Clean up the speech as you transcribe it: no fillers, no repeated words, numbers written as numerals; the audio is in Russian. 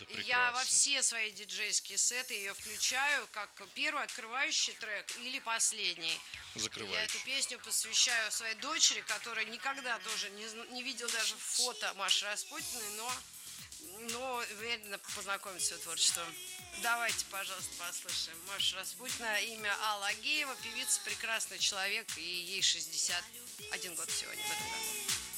Это Я во прекрасно. все свои диджейские сеты ее включаю как первый открывающий трек или последний. Я эту Закрывающий. песню посвящаю своей дочери, которая никогда тоже не видела даже фото Маши Распутиной, но уверенно познакомиться с ее творчеством. Давайте, пожалуйста, послушаем. Маша Распутина, имя Алла Агеева, певица, прекрасный человек, и ей 61 год сегодня в этом году.